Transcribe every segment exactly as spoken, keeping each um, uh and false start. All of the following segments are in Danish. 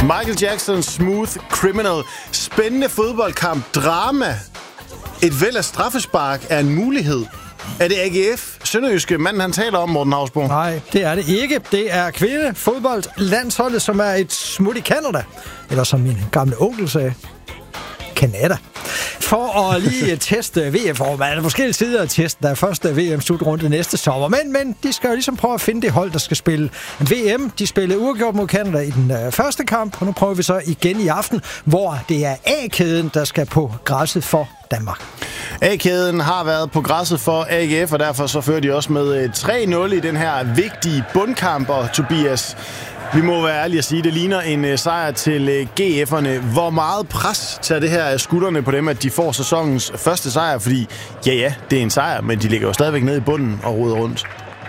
Michael Jackson, Smooth Criminal. Spændende fodboldkamp. Drama. Et væld af straffespark er en mulighed. Er det A G F, sønderjyske manden, han taler om, Morten Hausbo? Nej, det er det ikke. Det er kvindefodboldlandsholdet, som er et smut i Canada. Eller som min gamle onkel sagde, Canada. For at lige teste V M, for man er forskellige sider at teste. Der er første V M-slutrunde næste sommer. Men, men de skal jo ligesom prøve at finde det hold, der skal spille en V M. De spillede uafgjort mod Canada i den øh, første kamp, og nu prøver vi så igen i aften, hvor det er A-kæden, der skal på græsset for Danmark. A-kæden har været på græsset for A G F, og derfor så fører de også med tre nul i den her vigtige bundkamp. Og Tobias, vi må være ærlige at sige, det ligner en uh, sejr til uh, G F'erne. Hvor meget pres tager det her af skuldrene på dem, at de får sæsonens første sejr? Fordi, ja ja, det er en sejr, men de ligger jo stadigvæk nede i bunden og roder rundt.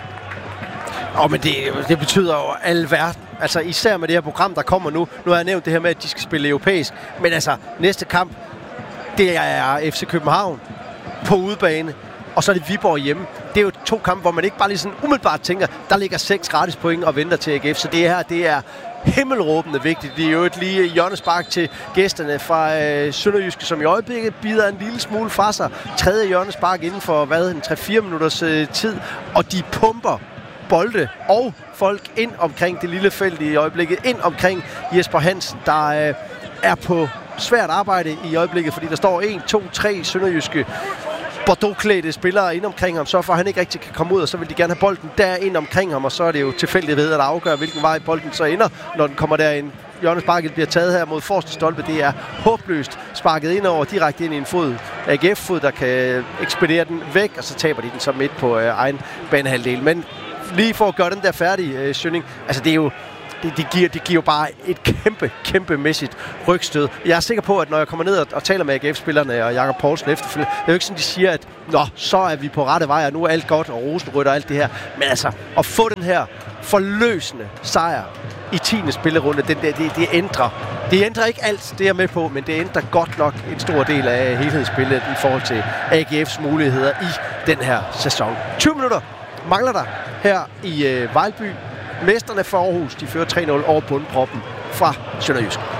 Åh, oh, men det, det betyder jo al verden. Altså især med det her program, der kommer nu. Nu har jeg nævnt det her med, at de skal spille europæisk. Men altså, næste kamp, det er F C København på udebane. Og så er det Viborg hjemme. Det er jo to kampe, hvor man ikke bare lige sådan umiddelbart tænker, der ligger seks gratis point og venter til A G F. Så det her, det er himmelråbende vigtigt. Det er jo et lige hjørnespark til gæsterne fra øh, Sønderjyske, som i øjeblikket bider en lille smule fra sig. Tredje hjørnespark inden for, hvad, en tre fire minutters øh, tid. Og de pumper bolde og folk ind omkring det lille felt i øjeblikket. Ind omkring Jesper Hansen, der øh, er på svært arbejde i øjeblikket, fordi der står en, to, tre sønderjyske Bordeaux-klædte spillere ind omkring ham, så for han ikke rigtig kan komme ud, og så vil de gerne have bolden der ind omkring ham, og så er det jo tilfældighed at afgøre, hvilken vej bolden så ender, når den kommer derind. Hjørnesparket bliver taget her mod forreste stolpe. Det er håbløst sparket ind over direkte ind i en fod. A G F-fod, der kan ekspedere den væk, og så taber de den så midt på øh, egen banehalvdel. Men lige for at gøre den der færdig, øh, Sønning, altså det er jo Det, det, giver, det giver jo bare et kæmpe, kæmpemæssigt rygstød. Jeg er sikker på, at når jeg kommer ned og, og taler med A G F-spillerne og Jakob Poulsen efterfølgende, det er jo ikke sådan, de siger, at nå, så er vi på rette vej, og nu er alt godt, og rosenrødt og alt det her. Men altså, at få den her forløsende sejr i tiende spillerunde, det, det, det, det ændrer. Det ændrer ikke alt, det er jeg med på, men det ændrer godt nok en stor del af helhedsspillet i forhold til A G F's muligheder i den her sæson. tyve minutter mangler der her i øh, Vejlby. Mesterne fra Aarhus, de fører tre nul over bundproppen fra Sønderjysk.